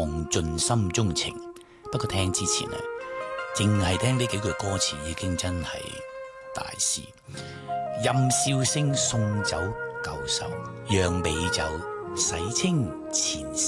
忘盡心中情。不過聽之前啊，淨係聽呢幾句歌詞已經真係大師。任笑聲送走舊愁，讓美酒洗清前事。